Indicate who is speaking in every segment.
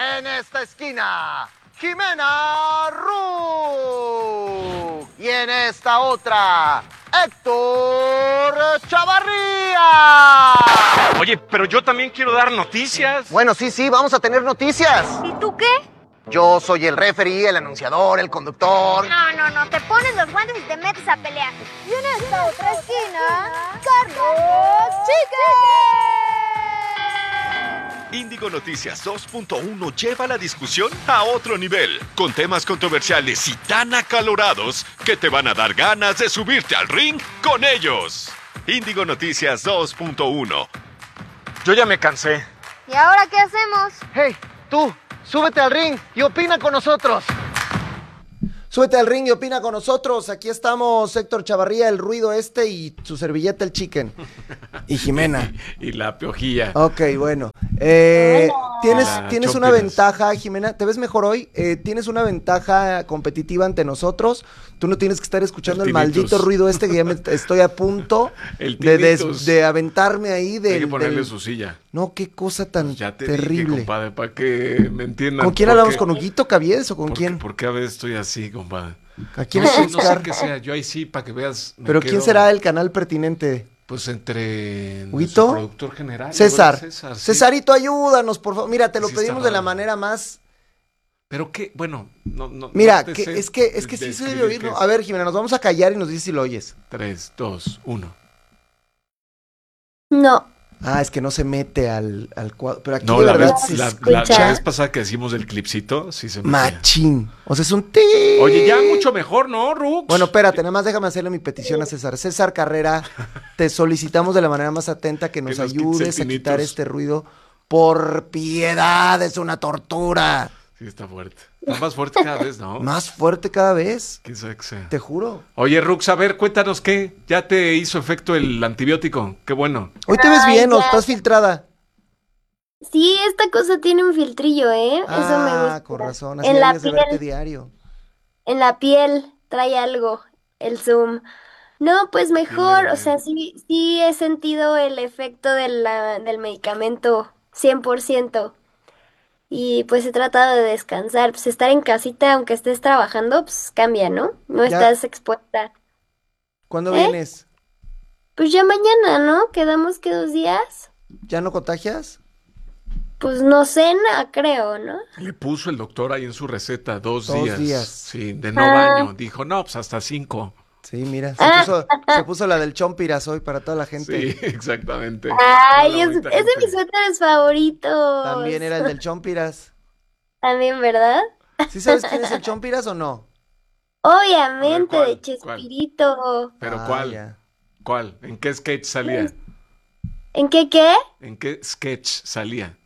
Speaker 1: En esta esquina, Jimena Ru. Y en esta otra, Héctor Chavarría.
Speaker 2: Oye, pero yo también quiero dar noticias.
Speaker 1: Bueno, sí, vamos a tener noticias.
Speaker 3: ¿Y tú qué?
Speaker 1: Yo soy el referee, el anunciador, el conductor.
Speaker 3: No, te pones los guantes y te metes a pelear. Y en esta otra esquina, Carlos Chique.
Speaker 4: Índigo Noticias 2.1 lleva la discusión a otro nivel, con temas controversiales y tan acalorados que te van a dar ganas de subirte al ring con ellos. Índigo Noticias 2.1.
Speaker 2: Yo ya me cansé.
Speaker 3: ¿Y ahora qué hacemos?
Speaker 1: Hey, tú, súbete al ring y opina con nosotros.
Speaker 5: Súbete al ring y opina con nosotros. Aquí estamos Héctor Chavarría, el ruido y su servilleta, el chicken. Y Jimena.
Speaker 2: Y la piojilla.
Speaker 5: Ok, bueno. Tienes una ventaja, Jimena. ¿Te ves mejor hoy? Tienes una ventaja competitiva ante nosotros. Tú no tienes que estar escuchando el maldito ruido que ya estoy a punto de aventarme ahí.
Speaker 2: Hay que ponerle su silla.
Speaker 5: No, qué cosa tan
Speaker 2: ya te
Speaker 5: terrible.
Speaker 2: dije, compadre, para que me entiendan.
Speaker 5: ¿Con quién hablamos? ¿Con Huguito Cabies o con quién?
Speaker 2: ¿Por qué a veces estoy así, compadre?
Speaker 5: ¿A quién
Speaker 2: no
Speaker 5: es
Speaker 2: sé qué sea, yo ahí sí, para que veas.
Speaker 5: ¿Pero quién será el canal pertinente?
Speaker 2: Pues entre
Speaker 5: ¿Huguito?
Speaker 2: nuestro productor general.
Speaker 5: César.
Speaker 2: Sí.
Speaker 5: Cesarito, ayúdanos, por favor. Mira, te lo
Speaker 2: Sí
Speaker 5: pedimos de la manera más...
Speaker 2: Pero qué, bueno, no.
Speaker 5: Mira,
Speaker 2: no
Speaker 5: es que sí se debe oír, ¿no? A ver, Jimena, nos vamos a callar y nos dices si lo oyes.
Speaker 2: 3, 2, 1.
Speaker 3: No.
Speaker 5: Ah, es que no se mete al cuadro. Pero aquí
Speaker 2: No,
Speaker 5: de
Speaker 2: la
Speaker 5: verdad
Speaker 2: vez pasada que decimos el clipcito, sí se metía.
Speaker 5: Machín. O sea, es un ti.
Speaker 2: Oye, ya mucho mejor, ¿no, Rux?
Speaker 5: Bueno, espérate, nada más déjame hacerle mi petición a César. César Carrera, te solicitamos de la manera más atenta que nos ayudes a quitar este ruido. Por piedad, es una tortura.
Speaker 2: Sí, está fuerte. Está más fuerte cada vez, ¿no?
Speaker 5: Más fuerte cada vez.
Speaker 2: ¿Quién sabe qué sea?
Speaker 5: Te juro.
Speaker 2: Oye, Rux, a ver, cuéntanos qué. ¿Ya te hizo efecto el antibiótico? Qué bueno.
Speaker 5: Hoy te ves bien,
Speaker 3: ya.
Speaker 5: ¿o estás filtrada?
Speaker 3: Sí, esta cosa tiene un filtrillo, ¿eh? Eso me gusta.
Speaker 5: Con razón, así
Speaker 3: En la
Speaker 5: deberías de verte
Speaker 3: piel.
Speaker 5: diario.
Speaker 3: En la piel trae algo, el Zoom. No, pues mejor, o sea, sí he sentido el efecto del medicamento 100%. Y pues he tratado de descansar, pues estar en casita, aunque estés trabajando, pues cambia, ¿no? No
Speaker 5: Ya.
Speaker 3: estás expuesta.
Speaker 5: ¿Cuándo
Speaker 3: ¿Eh?
Speaker 5: vienes?
Speaker 3: Pues ya mañana, ¿no? Quedamos que 2 días.
Speaker 5: ¿Ya no contagias?
Speaker 3: Pues no cena, creo, ¿no?
Speaker 2: Le puso el doctor ahí en su receta 2
Speaker 5: 2
Speaker 2: días.
Speaker 5: días.
Speaker 2: Sí, de no baño. Dijo, no, pues hasta 5.
Speaker 5: Sí, mira, se puso la del Chompiras hoy para toda la gente.
Speaker 2: Sí, exactamente.
Speaker 3: Ay,
Speaker 2: Toda la
Speaker 3: es
Speaker 2: bonita
Speaker 3: de
Speaker 2: gente.
Speaker 3: mis suéteres favoritos.
Speaker 5: También era el del Chompiras.
Speaker 3: También, ¿verdad?
Speaker 5: ¿Sí sabes quién es el Chompiras o no?
Speaker 3: Obviamente,
Speaker 2: A ver,
Speaker 3: de Chespirito.
Speaker 2: ¿Pero
Speaker 5: Ah,
Speaker 2: cuál?
Speaker 5: ya.
Speaker 2: ¿Cuál? ¿En qué sketch salía?
Speaker 3: ¿En qué?
Speaker 2: ¿En qué sketch salía?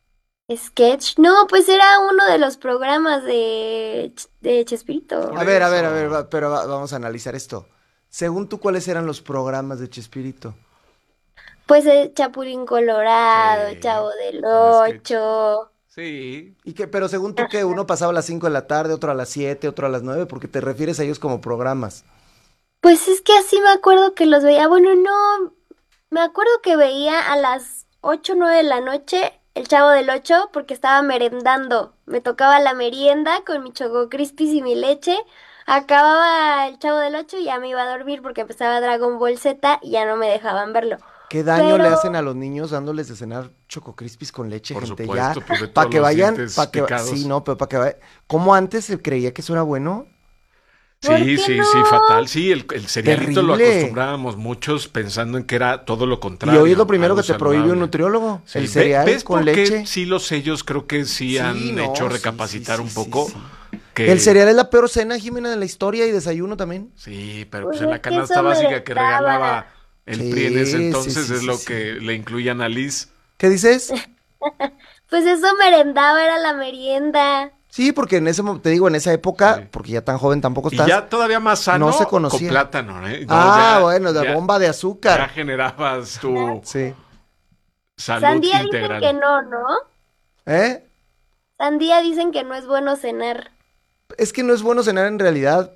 Speaker 3: ¿Sketch? No, pues era uno de los programas de Chespirito.
Speaker 2: Por
Speaker 5: A ver,
Speaker 2: eso.
Speaker 5: pero vamos a analizar esto. Según tú, ¿cuáles eran los programas de Chespirito?
Speaker 3: Pues el Chapulín Colorado,
Speaker 2: Sí,
Speaker 3: Chavo del
Speaker 2: con sketch.
Speaker 3: 8.
Speaker 2: Sí.
Speaker 5: Pero según tú, que uno pasaba a las 5 de la tarde, otro a las 7, otro a las 9, porque te refieres a ellos como programas.
Speaker 3: Pues es que así me acuerdo que los veía. Bueno, no, me acuerdo que veía a las 8 o 9 de la noche el Chavo del 8 porque estaba merendando. Me tocaba la merienda con mi Choco Crispies y mi leche. Acababa el Chavo del 8 y ya me iba a dormir porque empezaba Dragon Ball Z y ya no me dejaban verlo.
Speaker 5: ¿Qué daño le
Speaker 3: Pero-
Speaker 5: hacen a los niños dándoles de cenar Choco Crispies con leche,
Speaker 2: Por
Speaker 5: gente?
Speaker 2: supuesto,
Speaker 5: Ya,
Speaker 2: pues, de
Speaker 5: para
Speaker 2: todos
Speaker 5: que
Speaker 2: los
Speaker 5: vayan,
Speaker 2: dientes
Speaker 5: para que
Speaker 2: picados.
Speaker 5: sí, no, pero para que vayan. ¿Cómo antes se creía que eso era bueno?
Speaker 3: ¿Por
Speaker 2: Sí,
Speaker 3: qué
Speaker 2: sí,
Speaker 3: no?
Speaker 2: sí, fatal. Sí, el cerealito lo
Speaker 5: Terrible.
Speaker 2: acostumbrábamos muchos pensando en que era todo lo
Speaker 5: Y
Speaker 2: contrario.
Speaker 5: hoy es lo primero
Speaker 2: algo
Speaker 5: que te prohíbe un
Speaker 2: saludable.
Speaker 5: nutriólogo,
Speaker 2: Sí,
Speaker 5: el cereal
Speaker 2: ¿ves
Speaker 5: con
Speaker 2: por qué
Speaker 5: leche.
Speaker 2: sí los sellos creo que sí,
Speaker 5: Sí,
Speaker 2: han
Speaker 5: no,
Speaker 2: hecho
Speaker 5: sí,
Speaker 2: recapacitar
Speaker 5: sí,
Speaker 2: un
Speaker 5: sí,
Speaker 2: poco?
Speaker 5: sí.
Speaker 2: Que...
Speaker 5: El cereal es la peor cena, Jimena, de la historia, y desayuno también.
Speaker 2: Sí, pero
Speaker 3: Pues
Speaker 2: pues en la
Speaker 3: es que
Speaker 2: canasta
Speaker 3: eso
Speaker 2: básica que
Speaker 3: merendaba.
Speaker 2: regalaba el
Speaker 5: Sí,
Speaker 2: PRI en ese
Speaker 5: sí,
Speaker 2: entonces
Speaker 5: sí,
Speaker 2: es
Speaker 5: sí,
Speaker 2: lo
Speaker 5: sí.
Speaker 2: que le incluían a Liz.
Speaker 5: ¿Qué dices?
Speaker 3: Pues eso merendaba, era la merienda.
Speaker 5: Sí, porque te digo, en esa época,
Speaker 2: Sí.
Speaker 5: porque ya tan joven tampoco
Speaker 2: Y
Speaker 5: estás.
Speaker 2: ya todavía más sano
Speaker 5: no se
Speaker 2: con
Speaker 5: conocía.
Speaker 2: plátano, ¿eh? No,
Speaker 5: Bueno, la
Speaker 2: ya-
Speaker 5: bomba de
Speaker 2: Ya
Speaker 5: azúcar.
Speaker 2: generabas tu
Speaker 5: Sí.
Speaker 2: salud
Speaker 3: Sandía dicen
Speaker 2: integral.
Speaker 3: que no.
Speaker 5: ¿Eh?
Speaker 3: Sandía dicen que no es bueno cenar.
Speaker 5: Es que no es bueno cenar en realidad.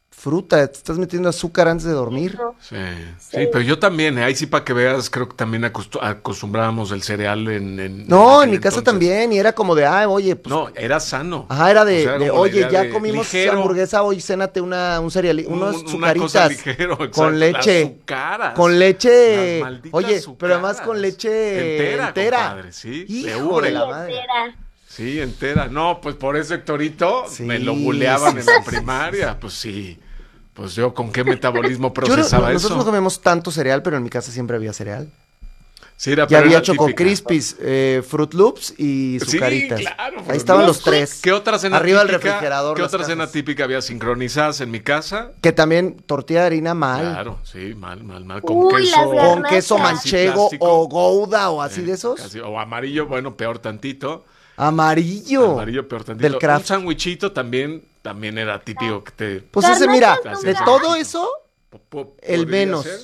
Speaker 5: fruta, te estás metiendo azúcar antes de dormir.
Speaker 2: Sí, pero yo también, ahí sí para que veas, creo que también acostumbrábamos el cereal
Speaker 5: No, en mi casa también, y era como de, oye, pues...
Speaker 2: No, era sano.
Speaker 5: Ajá, era de oye, ya
Speaker 2: de
Speaker 5: comimos
Speaker 2: ligero,
Speaker 5: hamburguesa, hoy cénate un cereal, unas
Speaker 2: cosa
Speaker 5: sucaritas
Speaker 2: ligero,
Speaker 5: con leche.
Speaker 2: Las azucaras,
Speaker 5: con leche,
Speaker 2: las malditas
Speaker 5: oye,
Speaker 2: azucaras.
Speaker 5: pero además con leche entera.
Speaker 2: Compadre, sí,
Speaker 5: Hijo de la madre.
Speaker 2: Sí, entera. No, pues por eso, Héctorito,
Speaker 5: Sí,
Speaker 2: me lo buleaban
Speaker 5: sí,
Speaker 2: en la
Speaker 5: sí,
Speaker 2: primaria. Pues sí. Pues yo, ¿con qué metabolismo procesaba
Speaker 5: Nosotros no
Speaker 2: eso?
Speaker 5: comemos tanto cereal, pero en mi casa siempre había cereal.
Speaker 2: Sí, era,
Speaker 5: Ya
Speaker 2: pero
Speaker 5: había
Speaker 2: era
Speaker 5: Choco
Speaker 2: típica.
Speaker 5: Crispies, Fruit Loops y
Speaker 2: Sí,
Speaker 5: Zucaritas.
Speaker 2: claro.
Speaker 5: Ahí estaban los tres.
Speaker 2: ¿Qué otra cena
Speaker 5: Arriba del
Speaker 2: típica?
Speaker 5: refrigerador.
Speaker 2: ¿Qué
Speaker 5: las
Speaker 2: otra cena
Speaker 5: cajas.
Speaker 2: típica había sincronizadas en mi casa?
Speaker 5: Que también tortilla de harina mal.
Speaker 2: Claro, sí, mal.
Speaker 3: Uy, las
Speaker 5: Con
Speaker 3: garnachas.
Speaker 5: queso
Speaker 3: Así
Speaker 5: manchego
Speaker 2: plástico.
Speaker 5: o gouda o así de esos.
Speaker 2: Casi, o amarillo, bueno, peor tantito.
Speaker 5: Amarillo.
Speaker 2: Amarillo, peor tantito.
Speaker 5: Del Kraft.
Speaker 2: Un sándwichito también era típico que te...
Speaker 5: Pues ese, mira,
Speaker 3: Garnachas
Speaker 5: de
Speaker 3: son
Speaker 5: todo eso, el
Speaker 2: podría
Speaker 5: menos.
Speaker 2: ser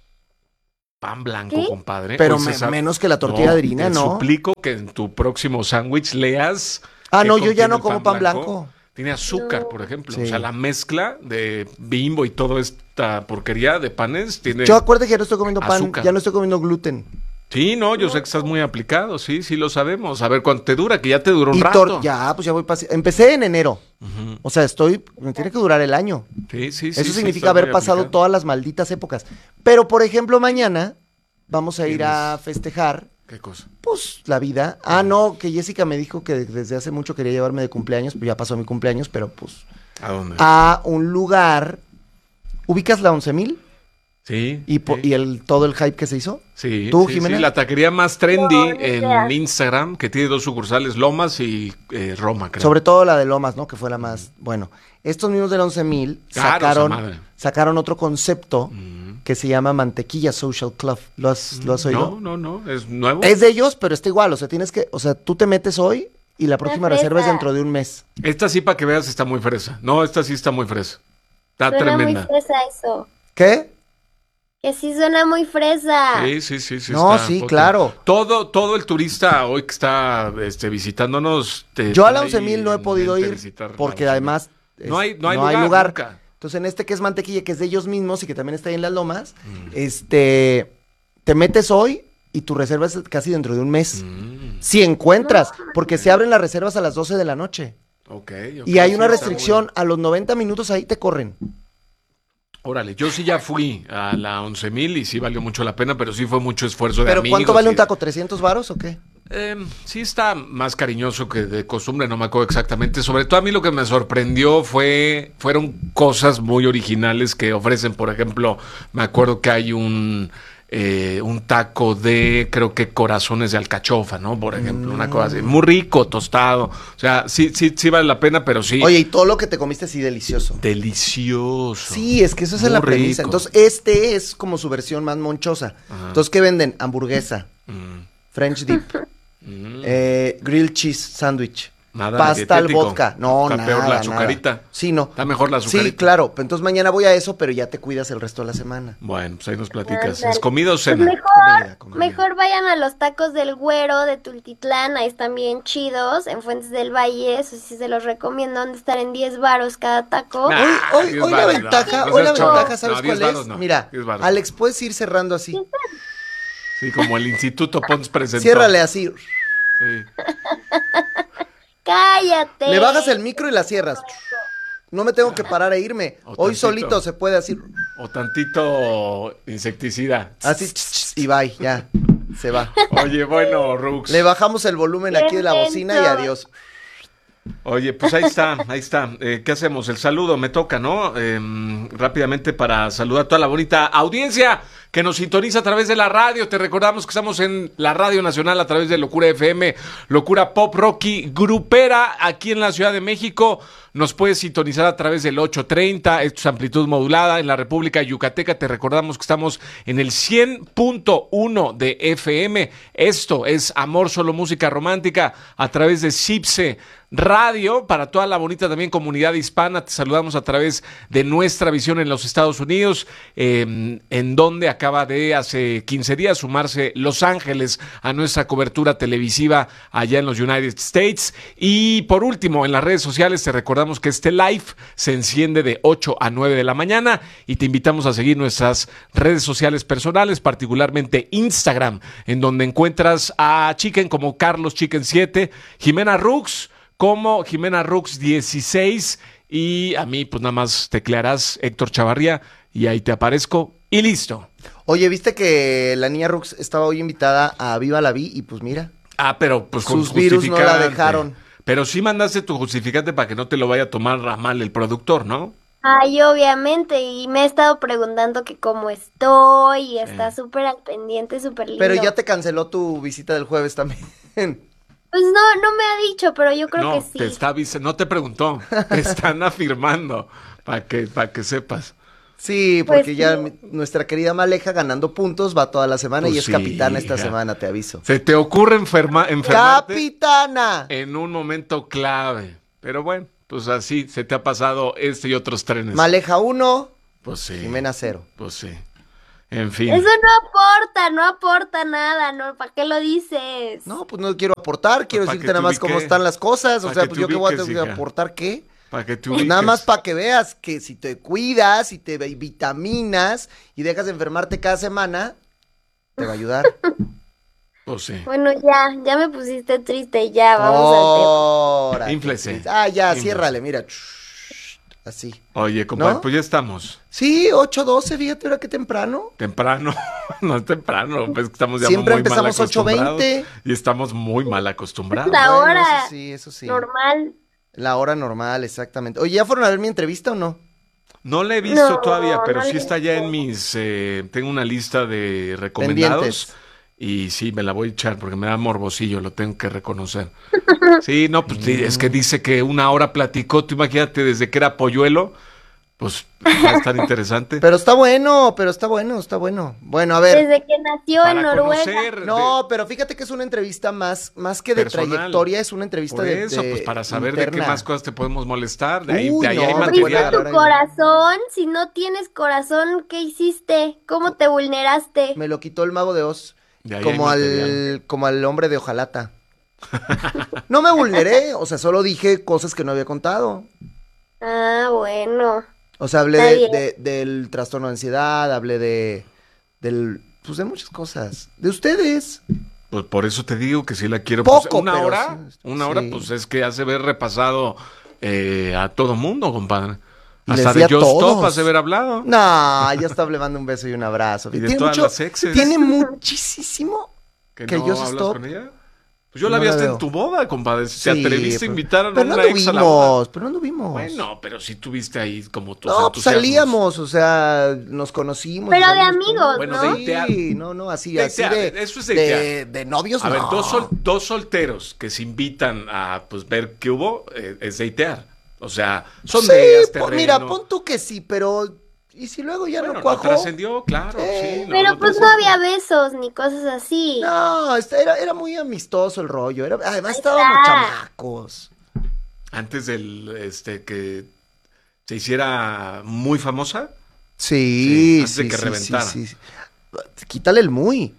Speaker 2: pan blanco,
Speaker 3: ¿Qué?
Speaker 2: compadre.
Speaker 5: pero
Speaker 2: Hoy se sabe-
Speaker 5: menos que la tortilla de harina,
Speaker 2: te
Speaker 5: ¿no?
Speaker 2: suplico que en tu próximo sándwich leas...
Speaker 5: Ah,
Speaker 2: qué
Speaker 5: no, yo ya
Speaker 2: contiene
Speaker 5: no
Speaker 2: el
Speaker 5: como pan blanco.
Speaker 2: Tiene azúcar,
Speaker 3: No.
Speaker 2: por ejemplo.
Speaker 5: Sí.
Speaker 2: O sea, la mezcla de Bimbo y toda esta porquería de panes tiene...
Speaker 5: Yo acuerdo que ya no estoy comiendo pan,
Speaker 2: Azúcar.
Speaker 5: ya no estoy comiendo gluten.
Speaker 2: Sí, no, yo sé que estás muy aplicado, sí lo sabemos. A ver cuánto te dura, que ya te duró un
Speaker 5: Y
Speaker 2: rato.
Speaker 5: ya, pues ya voy empecé en enero. O sea, me tiene que durar el año.
Speaker 2: Sí,
Speaker 5: Eso
Speaker 2: sí,
Speaker 5: significa
Speaker 2: estás
Speaker 5: haber
Speaker 2: muy
Speaker 5: pasado
Speaker 2: aplicado.
Speaker 5: todas las malditas épocas. Pero, por ejemplo, mañana vamos a ir a festejar,
Speaker 2: ¿Qué cosa?
Speaker 5: pues, la vida. Ah, no, que Jessica me dijo que desde hace mucho quería llevarme de cumpleaños, pues ya pasó mi cumpleaños, pero pues,
Speaker 2: ¿A dónde?
Speaker 5: a un lugar. ¿Ubicas la 11,000?
Speaker 2: Sí.
Speaker 5: Y,
Speaker 2: sí.
Speaker 5: y todo el hype que se hizo.
Speaker 2: Sí,
Speaker 5: ¿Tú,
Speaker 2: sí,
Speaker 5: Jimena?
Speaker 2: sí, la taquería más trendy
Speaker 3: No, ni idea.
Speaker 2: en Instagram, que tiene 2 sucursales, Lomas y Roma, creo.
Speaker 5: Sobre todo la de Lomas, ¿no? Que fue la más. Bueno, estos mismos del 11,000
Speaker 2: Claro, esa madre.
Speaker 5: sacaron otro concepto que se llama Mantequilla Social Club. ¿Lo has oído?
Speaker 2: No, es nuevo.
Speaker 5: Es de ellos, pero está igual. O sea, tú te metes hoy y la próxima
Speaker 3: fresa.
Speaker 5: reserva es dentro de un mes.
Speaker 2: Esta sí, para que veas, está muy fresa. No, esta sí está muy fresa. Está
Speaker 3: Suena
Speaker 2: tremenda.
Speaker 3: muy fresa eso.
Speaker 5: ¿Qué?
Speaker 3: Que sí suena muy fresa.
Speaker 2: Sí.
Speaker 5: No,
Speaker 2: está
Speaker 5: sí,
Speaker 2: potente.
Speaker 5: claro.
Speaker 2: Todo el turista hoy que está visitándonos.
Speaker 5: Yo a la
Speaker 2: trae
Speaker 5: 11,000 no he
Speaker 2: en
Speaker 5: podido
Speaker 2: mente
Speaker 5: ir
Speaker 2: visitar la
Speaker 5: porque
Speaker 2: 11,000.
Speaker 5: además
Speaker 2: No hay lugar, nunca.
Speaker 5: Entonces, en este que es Mantequilla, que es de ellos mismos y que también está ahí en las Lomas, te metes hoy y tu reserva es casi dentro de un mes. Si encuentras, porque se abren las reservas a las 12 de la noche.
Speaker 2: Ok,
Speaker 5: Y hay
Speaker 2: sí,
Speaker 5: una
Speaker 2: está
Speaker 5: restricción, a los 90 minutos ahí te corren.
Speaker 2: Órale, yo sí ya fui a la 11,000 y sí valió mucho la pena, pero sí fue mucho esfuerzo de
Speaker 5: ¿Pero
Speaker 2: amigos.
Speaker 5: cuánto vale
Speaker 2: y-
Speaker 5: un taco? ¿300 varos o qué?
Speaker 2: Sí está más cariñoso que de costumbre, no me acuerdo exactamente. Sobre todo a mí lo que me sorprendió fueron cosas muy originales que ofrecen. Por ejemplo, me acuerdo que hay un taco de, creo que corazones de alcachofa, ¿no? Por ejemplo, una cosa así, muy rico, tostado. O sea, sí vale la pena, pero sí.
Speaker 5: Oye, y todo lo que te comiste sí delicioso.
Speaker 2: Delicioso.
Speaker 5: Sí, es que eso es en
Speaker 2: Muy
Speaker 5: la premisa.
Speaker 2: rico.
Speaker 5: Entonces, este es como su versión más monchosa. Entonces, ¿qué venden? Hamburguesa, French dip, grilled cheese sandwich,
Speaker 2: Nada
Speaker 5: pasta al
Speaker 2: dietético.
Speaker 5: vodka. No,
Speaker 2: Está
Speaker 5: nada,
Speaker 2: peor la
Speaker 5: nada.
Speaker 2: azucarita.
Speaker 5: Sí, no.
Speaker 2: Está mejor la azucarita.
Speaker 5: Sí, claro. Entonces, mañana voy a eso, pero ya te cuidas el resto de la semana.
Speaker 2: Bueno, pues ahí nos platicas.
Speaker 3: Ándale.
Speaker 2: ¿Es comida o
Speaker 3: Pues
Speaker 2: cena?
Speaker 3: mejor, mejor vayan a los tacos del Güero de Tultitlán, ahí están bien chidos, en Fuentes del Valle, eso sí se los recomiendo, han de estar en 10 varos cada taco.
Speaker 2: Nah.
Speaker 5: Hoy
Speaker 2: 10
Speaker 5: la
Speaker 2: varos,
Speaker 5: ventaja,
Speaker 2: no
Speaker 5: hoy la
Speaker 2: seas chorro.
Speaker 5: ventaja, ¿sabes
Speaker 2: No, 10
Speaker 5: cuál
Speaker 2: varos
Speaker 5: es?
Speaker 2: no,
Speaker 5: Mira,
Speaker 2: 10 varos.
Speaker 5: Alex, puedes ir cerrando así.
Speaker 2: Sí, como el Instituto Pons presentó.
Speaker 5: Ciérrale así.
Speaker 2: Sí.
Speaker 3: ¡Cállate!
Speaker 5: Le bajas el micro y la cierras. No me tengo que parar e irme.
Speaker 2: O
Speaker 5: Hoy
Speaker 2: tantito.
Speaker 5: solito se puede así.
Speaker 2: O tantito insecticida.
Speaker 5: Así y bye, ya. Se va.
Speaker 2: Oye, bueno, Rux.
Speaker 5: Le bajamos el volumen aquí de la bocina y adiós.
Speaker 2: Oye, pues ahí está. ¿Qué hacemos? El saludo me toca, ¿no? Rápidamente para saludar a toda la bonita audiencia que nos sintoniza a través de la radio. Te recordamos que estamos en la Radio Nacional a través de Locura FM, Locura Pop Rocky Grupera, aquí en la Ciudad de México. Nos puedes sintonizar a través del 830, esto es amplitud modulada. En la República Yucateca te recordamos que estamos en el 100.1 de FM. Esto es Amor Solo Música Romántica a través de CIPSE Radio. Para toda la bonita también comunidad hispana, te saludamos a través de nuestra visión en los Estados Unidos, en donde acaba de hace 15 días sumarse Los Ángeles a nuestra cobertura televisiva allá en los United States. Y por último, en las redes sociales te recordamos que este live se enciende de 8 a 9 de la mañana y te invitamos a seguir nuestras redes sociales personales, particularmente Instagram, en donde encuentras a Chicken como Carlos Chicken 7, Jimena Rux como Jimena Rux 16 y a mí pues nada más teclearás Héctor Chavarría y ahí te aparezco y listo.
Speaker 5: Oye, ¿viste que la niña Rux estaba hoy invitada a Viva la Vi? Y pues mira.
Speaker 2: Pero pues con
Speaker 5: sus virus no la dejaron.
Speaker 2: Pero sí mandaste tu justificante para que no te lo vaya a tomar a mal el productor, ¿no?
Speaker 3: Ay, obviamente, y me he estado preguntando que cómo estoy, y está súper al pendiente, súper lindo.
Speaker 5: Pero ya te canceló tu visita del jueves también.
Speaker 3: Pues no me ha dicho, pero yo creo que sí.
Speaker 2: Te está no te preguntó, te están afirmando, para que sepas.
Speaker 5: Sí, porque
Speaker 3: Pues
Speaker 5: ya
Speaker 3: sí.
Speaker 5: nuestra querida Maleja ganando puntos va toda la semana
Speaker 2: Pues
Speaker 5: y es
Speaker 2: sí,
Speaker 5: capitana esta
Speaker 2: hija.
Speaker 5: semana, te aviso.
Speaker 2: Se te ocurre enfermarte
Speaker 5: ¡Capitana!
Speaker 2: en un momento clave, pero bueno, pues así se te ha pasado este y otros trenes.
Speaker 5: Maleja 1,
Speaker 2: Pues sí.
Speaker 5: Jimena 0.
Speaker 2: Pues sí. En fin.
Speaker 3: Eso no aporta nada, ¿no? ¿Para qué lo dices?
Speaker 5: No, pues no quiero aportar, quiero
Speaker 2: Pa'
Speaker 5: decirte
Speaker 2: que
Speaker 5: nada
Speaker 2: te
Speaker 5: más cómo
Speaker 2: ubique.
Speaker 5: están las cosas. O
Speaker 2: Pa'
Speaker 5: sea,
Speaker 2: que
Speaker 5: pues
Speaker 2: te
Speaker 5: yo qué voy a
Speaker 2: ubiques,
Speaker 5: tener que
Speaker 2: hija.
Speaker 5: aportar, ¿qué?
Speaker 2: Para que te
Speaker 5: Pues
Speaker 2: ubiques.
Speaker 5: nada más para que veas que si te cuidas, si te vitaminas y dejas de enfermarte cada semana, te va a ayudar.
Speaker 2: Pues sí.
Speaker 3: Bueno, ya me pusiste triste, ya, vamos al tema.
Speaker 5: Órale.
Speaker 2: Inflese.
Speaker 5: Ya,
Speaker 2: Inflese.
Speaker 5: ciérrale, mira. Así.
Speaker 2: Oye, compadre,
Speaker 5: ¿No?
Speaker 2: pues ya estamos.
Speaker 5: Sí, 8:12, fíjate, ahora qué temprano.
Speaker 2: Temprano, no es temprano, pues que estamos ya
Speaker 5: Siempre
Speaker 2: muy mal
Speaker 5: empezamos
Speaker 2: acostumbrados
Speaker 5: 8:20.
Speaker 2: y estamos muy mal acostumbrados.
Speaker 3: La
Speaker 5: Bueno,
Speaker 3: hora
Speaker 5: eso sí.
Speaker 3: normal.
Speaker 5: La hora normal, exactamente. Oye, ¿ya fueron a ver mi entrevista o no?
Speaker 2: No la he visto
Speaker 3: No,
Speaker 2: todavía, pero
Speaker 3: no
Speaker 2: sí
Speaker 3: la he
Speaker 2: está ya en
Speaker 3: visto.
Speaker 2: tengo una lista de recomendados.
Speaker 5: Pendientes.
Speaker 2: Y sí, me la voy a echar porque me da morbosillo, lo tengo que reconocer. Sí, no, pues sí, es que dice que 1 hora platicó, tú imagínate desde que era polluelo, pues va a estar interesante.
Speaker 5: Pero está bueno, está bueno. Bueno, a ver.
Speaker 3: Desde que nació en
Speaker 2: Para
Speaker 3: Noruega.
Speaker 2: conocer
Speaker 5: No, pero fíjate que es una entrevista más que de
Speaker 2: Personal.
Speaker 5: trayectoria, es una entrevista
Speaker 2: por
Speaker 5: de
Speaker 2: eso, pues para saber de
Speaker 5: interna.
Speaker 2: qué más cosas te podemos molestar. De ahí,
Speaker 5: Uy,
Speaker 2: de ahí
Speaker 5: no,
Speaker 2: hay
Speaker 5: hombre,
Speaker 3: ¿Abriste
Speaker 2: material.
Speaker 5: ahora
Speaker 3: tu corazón? Si no tienes corazón, ¿qué hiciste? ¿Cómo te vulneraste?
Speaker 5: Me lo quitó el mago de Oz.
Speaker 2: De ahí
Speaker 5: Como
Speaker 2: hay material.
Speaker 5: como al hombre de Ojalata. No me vulneré, o sea, solo dije cosas que no había contado.
Speaker 3: Ah, bueno.
Speaker 5: O sea, hablé
Speaker 3: Está
Speaker 5: del trastorno de ansiedad, hablé pues de muchas cosas. De ustedes.
Speaker 2: Pues por eso te digo que sí la quiero.
Speaker 5: Poco,
Speaker 2: pues, una
Speaker 5: pero
Speaker 2: hora,
Speaker 5: sí,
Speaker 2: una hora,
Speaker 5: sí.
Speaker 2: pues es que hace ver repasado a todo mundo, compadre.
Speaker 5: Y
Speaker 2: Hasta
Speaker 5: les di
Speaker 2: de
Speaker 5: a
Speaker 2: Just Stop
Speaker 5: todos.
Speaker 2: hace ver hablado.
Speaker 5: No, ya está le mando un beso y un abrazo.
Speaker 2: Y de todas las exes.
Speaker 5: Tiene muchísimo
Speaker 2: ¿Que
Speaker 5: que
Speaker 2: no
Speaker 5: yo
Speaker 2: hablas
Speaker 5: stop.
Speaker 2: con ella? Pues yo la
Speaker 5: No
Speaker 2: vi
Speaker 5: la
Speaker 2: hasta
Speaker 5: veo.
Speaker 2: en tu boda, compadre. ¿Te
Speaker 5: Sí,
Speaker 2: atreviste a
Speaker 5: pero-
Speaker 2: invitar a
Speaker 5: pero no
Speaker 2: una ex a la boda?
Speaker 5: pero no anduvimos.
Speaker 2: Bueno, pero sí tuviste ahí como tus
Speaker 5: No, pues
Speaker 2: entusiasmos.
Speaker 5: salíamos, o sea, nos conocimos.
Speaker 3: Pero
Speaker 5: y
Speaker 3: de
Speaker 5: salimos
Speaker 3: amigos,
Speaker 5: todos.
Speaker 2: Bueno,
Speaker 3: ¿no?
Speaker 2: de datear.
Speaker 5: Sí, no, así
Speaker 2: Datear,
Speaker 5: de,
Speaker 2: eso es datear.
Speaker 5: de novios,
Speaker 2: A ver,
Speaker 5: no.
Speaker 2: dos solteros que se invitan a pues ver qué hubo, es datear. O sea, son
Speaker 5: Sí,
Speaker 2: de
Speaker 5: mira, pon tú que sí, pero ¿y si luego ya
Speaker 2: bueno,
Speaker 5: no
Speaker 2: no
Speaker 5: cuajó?
Speaker 2: trascendió, claro, sí.
Speaker 3: Pero pues no había besos ni cosas así.
Speaker 5: No, era muy amistoso el rollo. Además
Speaker 3: Ahí
Speaker 5: estábamos
Speaker 3: está.
Speaker 5: chamacos.
Speaker 2: Antes del que se hiciera muy famosa.
Speaker 5: Sí,
Speaker 2: antes de que reventara.
Speaker 5: sí. Quítale el muy.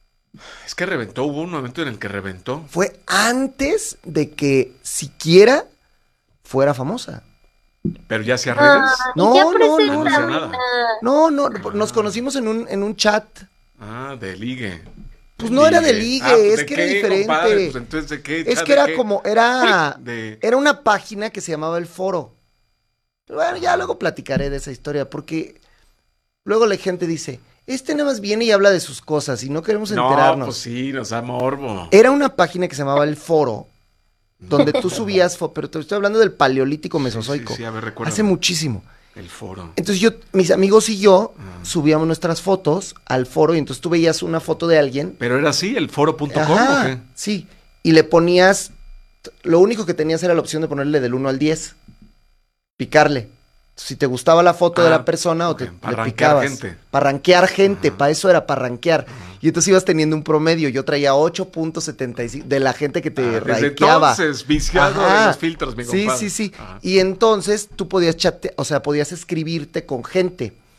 Speaker 2: Es que reventó, hubo un momento en el que reventó.
Speaker 5: Fue antes de que siquiera fuera famosa.
Speaker 2: Pero ya hacía redes.
Speaker 5: No,
Speaker 3: ¿y qué
Speaker 5: no,
Speaker 3: presenta
Speaker 2: no hacía
Speaker 3: ahorita?
Speaker 2: nada.
Speaker 5: No, nos conocimos en un chat.
Speaker 2: De ligue.
Speaker 5: Pues no era de ligue,
Speaker 2: pues,
Speaker 5: es
Speaker 2: ¿de
Speaker 5: que era
Speaker 2: qué,
Speaker 5: diferente.
Speaker 2: compadre? Pues entonces, ¿de qué?
Speaker 5: Es
Speaker 2: ¿Chat
Speaker 5: que
Speaker 2: de
Speaker 5: era
Speaker 2: qué?
Speaker 5: como,
Speaker 2: De-
Speaker 5: era una página que se llamaba El Foro. Pero bueno, ya luego platicaré de esa historia, porque luego la gente dice, nada más viene y habla de sus cosas y no queremos
Speaker 2: No,
Speaker 5: enterarnos.
Speaker 2: pues sí, nos da morbo.
Speaker 5: Era una página que se llamaba El Foro, donde tú subías, pero te estoy hablando del paleolítico mesozoico.
Speaker 2: Sí, a ver, recuérdame.
Speaker 5: Hace muchísimo.
Speaker 2: El foro.
Speaker 5: Entonces mis amigos y yo subíamos nuestras fotos al foro y entonces tú veías una foto de alguien.
Speaker 2: Pero era así, el foro.com,
Speaker 5: Ajá,
Speaker 2: ¿o qué?
Speaker 5: sí. Y le ponías, lo único que tenías era la opción de ponerle del 1 al 10. Picarle. Si te gustaba la foto de la persona
Speaker 2: ok,
Speaker 5: o
Speaker 2: para
Speaker 5: le
Speaker 2: rankear
Speaker 5: picabas.
Speaker 2: gente.
Speaker 5: Para rankear gente, para eso era, para rankear. Y entonces ibas teniendo un promedio. Yo traía 8.75 de la gente que te
Speaker 2: Desde
Speaker 5: rankeaba.
Speaker 2: entonces, viciado
Speaker 5: Ajá.
Speaker 2: de los filtros, mi compadre.
Speaker 5: Sí.
Speaker 2: Ajá.
Speaker 5: Y entonces tú podías podías escribirte con gente.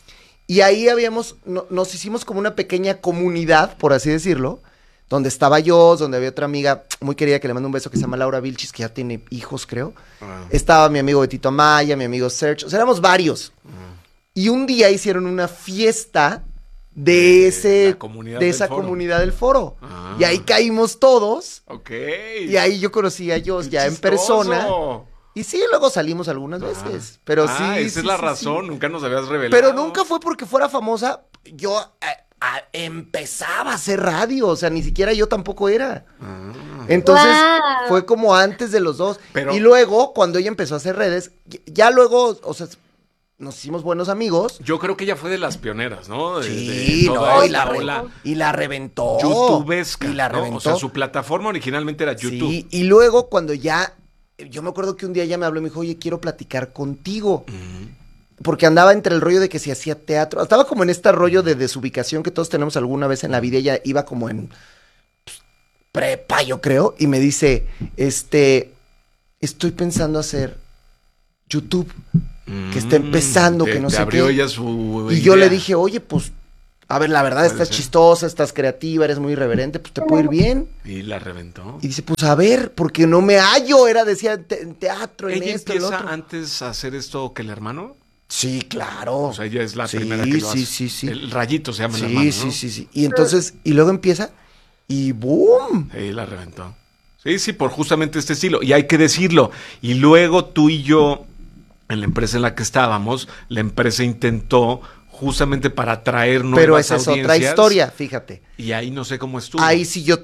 Speaker 5: Y ahí nos hicimos como una pequeña comunidad, por así decirlo, donde estaba yo, donde había otra amiga muy querida que le mando un beso que se llama Laura Vilchis, que ya tiene hijos, creo. Estaba mi amigo Betito Amaya, mi amigo Sergio, o sea, éramos varios. Y un día hicieron una fiesta de esa comunidad del foro. Y ahí caímos todos.
Speaker 2: Ok.
Speaker 5: Y ahí yo conocí a Jos ya en persona. Y sí, luego salimos algunas veces. Pero sí.
Speaker 2: Esa es la razón, nunca nos habías revelado.
Speaker 5: Pero nunca fue porque fuera famosa. Yo empezaba a hacer radio, o sea, ni siquiera yo tampoco era. Entonces, fue como antes de los dos. Y luego, cuando ella empezó a hacer redes, ya luego, o sea, nos hicimos buenos amigos.
Speaker 2: Yo creo que ella fue de las pioneras, ¿no?
Speaker 5: Sí, y la reventó.
Speaker 2: YouTubesca,
Speaker 5: y la
Speaker 2: ¿no?
Speaker 5: reventó.
Speaker 2: O sea, su plataforma originalmente era YouTube.
Speaker 5: Sí, y luego cuando yo me acuerdo que un día ella me habló y me dijo, oye, quiero platicar contigo. Porque andaba entre el rollo de que si hacía teatro. Estaba como en este rollo de desubicación que todos tenemos alguna vez en la vida. Ella iba como en prepa, yo creo. Y me dice, estoy pensando hacer YouTube. Que está empezando, que no sé
Speaker 2: abrió
Speaker 5: qué.
Speaker 2: Ella su
Speaker 5: y
Speaker 2: idea.
Speaker 5: yo le dije, oye, pues, a ver, la verdad, estás chistosa, estás creativa, eres muy irreverente, pues te puede ir bien.
Speaker 2: Y la reventó.
Speaker 5: Y dice, pues a ver, porque no me hallo, decía en teatro, en
Speaker 2: ¿Ella
Speaker 5: esto, en lo
Speaker 2: empieza
Speaker 5: otro.
Speaker 2: antes a hacer esto que el hermano?
Speaker 5: Sí, claro.
Speaker 2: O sea, ella es la primera que lo hace.
Speaker 5: Sí.
Speaker 2: El Rayito se llama el
Speaker 5: Sí,
Speaker 2: hermano, ¿no?
Speaker 5: sí. Y entonces, y luego empieza y ¡boom!
Speaker 2: Sí, la reventó. Sí, por justamente este estilo. Y hay que decirlo. Y luego tú y yo, en la empresa en la que estábamos, la empresa intentó justamente para atraer nuevas
Speaker 5: Pero esa es
Speaker 2: audiencias.
Speaker 5: otra historia, fíjate.
Speaker 2: Y ahí no sé cómo estuvo.
Speaker 5: Ahí sí yo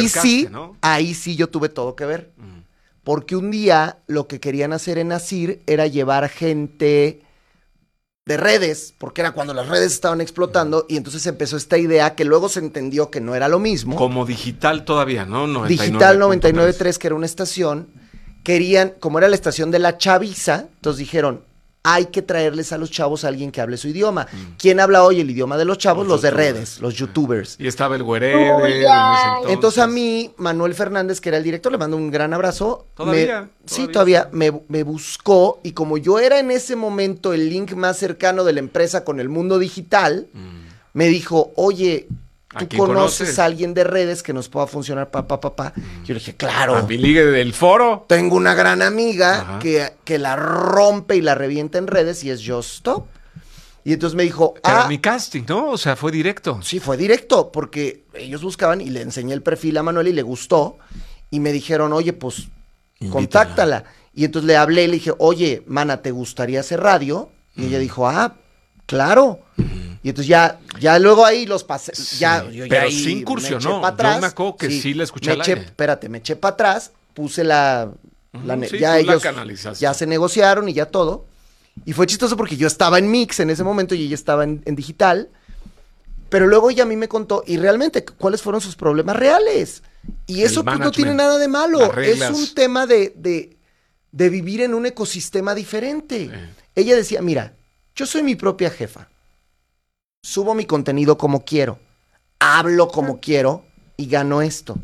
Speaker 5: tuve todo que ver. Porque un día lo que querían hacer en Asir era llevar gente de redes, porque era cuando las redes estaban explotando, y entonces empezó esta idea que luego se entendió que no era lo mismo.
Speaker 2: Como digital todavía, ¿no?
Speaker 5: Digital 99.3, que era una estación. Querían, como era la estación de la chaviza, entonces dijeron, hay que traerles a los chavos a alguien que hable su idioma. ¿Quién habla hoy el idioma de los chavos? Los de redes, los youtubers.
Speaker 2: Y estaba el Güereder.
Speaker 5: Entonces a mí, Manuel Fernández, que era el director, le mando un gran abrazo.
Speaker 2: ¿Todavía?
Speaker 5: Sí, todavía me buscó, y como yo era en ese momento el link más cercano de la empresa con el mundo digital, me dijo, oye, ¿tú conoces a alguien de redes que nos pueda funcionar, Yo le dije, claro.
Speaker 2: A mi ligue del foro.
Speaker 5: Tengo una gran amiga que la rompe y la revienta en redes y es Just Stop. Y entonces me dijo,
Speaker 2: Era mi casting, ¿no? O sea, fue directo.
Speaker 5: Sí, fue directo, porque ellos buscaban y le enseñé el perfil a Manuel y le gustó. Y me dijeron, oye, pues, contáctala. Y entonces le hablé y le dije, oye, mana, ¿te gustaría hacer radio? Y ella dijo, claro. Y entonces ya luego ahí los pasé.
Speaker 2: Pero sí incursionó. Yo me acuerdo que sí la escuché al aire.
Speaker 5: Me eché para atrás, puse ya ellos ya se negociaron y ya todo. Y fue chistoso porque yo estaba en mix en ese momento y ella estaba en digital. Pero luego ella a mí me contó, y realmente, ¿cuáles fueron sus problemas reales? Y eso pues, no tiene nada de malo. Es un tema de vivir en un ecosistema diferente. Ella decía, mira, yo soy mi propia jefa. Subo mi contenido como quiero. Hablo como quiero y gano esto.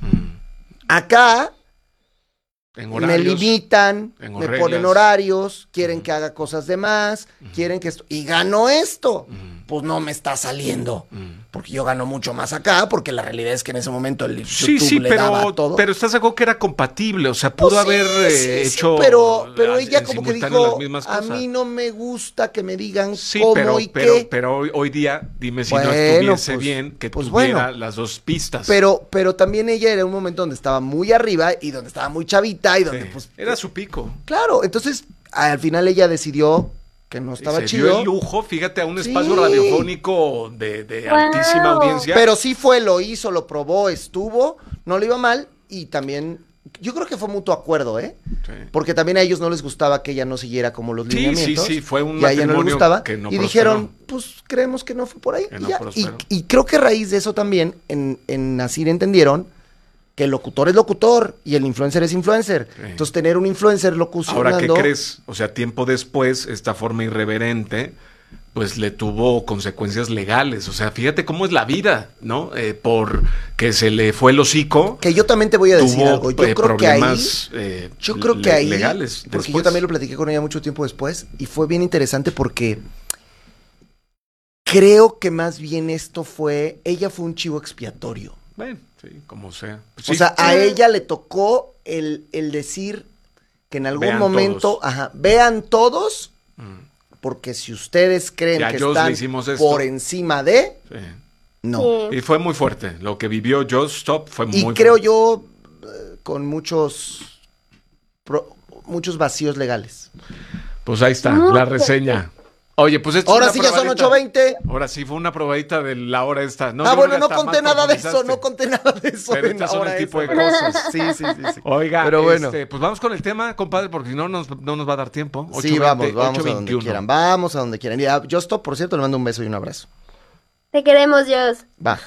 Speaker 5: Acá me limitan, me ponen horarios, quieren que haga cosas de más, quieren que esto, y gano esto. Pues no me está saliendo. Porque yo gano mucho más acá, porque la realidad es que en ese momento el YouTube le daba todo.
Speaker 2: Pero estás de acuerdo que era compatible, o sea, pudo haber hecho.
Speaker 5: Pero ella como que dijo, a mí no me gusta que me digan cómo y qué.
Speaker 2: Pero hoy día, dime si no estuviese bien que tuviera las dos pistas.
Speaker 5: Pero también ella era un momento donde estaba muy arriba y donde estaba muy chavita y donde pues
Speaker 2: era su pico.
Speaker 5: Claro, entonces al final ella decidió que no estaba chido.
Speaker 2: Se dio el lujo, fíjate, a un espacio radiofónico de altísima audiencia.
Speaker 5: Pero sí lo hizo, lo probó, estuvo, no le iba mal, y también, yo creo que fue mutuo acuerdo, Sí. Porque también a ellos no les gustaba que ella no siguiera como los lineamientos.
Speaker 2: Sí, fue un
Speaker 5: matrimonio y a ella no le gustaba,
Speaker 2: que no
Speaker 5: y dijeron, pues creemos que no fue por ahí. Y creo que a raíz de eso también, en Nasir entendieron que el locutor es locutor y el influencer es influencer. Sí. Entonces, tener un influencer locucionando...
Speaker 2: Ahora, ¿qué crees? O sea, tiempo después, esta forma irreverente, pues le tuvo consecuencias legales. O sea, fíjate cómo es la vida, ¿no? Por que se le fue el hocico.
Speaker 5: Que yo también te voy a decir algo. Yo creo que ahí...
Speaker 2: legales.
Speaker 5: Porque
Speaker 2: después.
Speaker 5: yo también lo platiqué con ella mucho tiempo después y fue bien interesante porque... creo que más bien ella fue un chivo expiatorio.
Speaker 2: Bueno, sí, como sea.
Speaker 5: O sea, a ella le tocó el decir que en algún momento, vean todos, porque si ustedes creen que están por encima de, no.
Speaker 2: Y fue muy fuerte. Lo que vivió Just Stop fue muy fuerte.
Speaker 5: Y creo yo, con muchos vacíos legales.
Speaker 2: Pues ahí está, la reseña. Oye, pues esto
Speaker 5: ahora sí ya son 8:20.
Speaker 2: Ahora sí fue una probadita de la hora esta.
Speaker 5: No, bueno, no conté nada de eso,
Speaker 2: Pero estas son el tipo de cosas.
Speaker 5: Sí.
Speaker 2: Oiga,
Speaker 5: pero bueno.
Speaker 2: Pues vamos con el tema, compadre, porque si no nos va a dar tiempo.
Speaker 5: 8:20, sí, vamos a donde quieran. Vamos a donde quieran. Y a Justo, por cierto, le mando un beso y un abrazo.
Speaker 3: Te queremos, Dios.
Speaker 5: Va.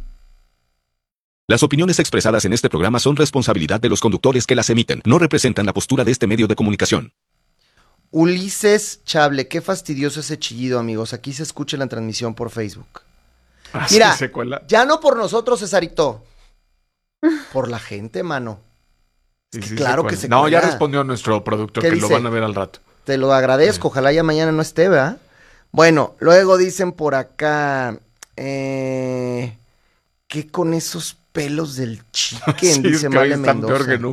Speaker 6: Las opiniones expresadas en este programa son responsabilidad de los conductores que las emiten. No representan la postura de este medio de comunicación.
Speaker 5: Ulises Chable, qué fastidioso ese chillido, amigos. Aquí se escucha la transmisión por Facebook. Mira,
Speaker 2: se cuela.
Speaker 5: Ya no por nosotros, Cesarito. Por la gente, mano. Claro que se cuela.
Speaker 2: No, ya respondió nuestro productor, que dice? Lo van a ver al rato.
Speaker 5: Te lo agradezco, ojalá ya mañana no esté, ¿verdad? Bueno, luego dicen por acá, ¿qué con esos pelos del chicken?
Speaker 2: Sí,
Speaker 5: dice
Speaker 2: es que
Speaker 5: Male
Speaker 2: hoy están
Speaker 5: Mendoza.
Speaker 2: peor que nunca.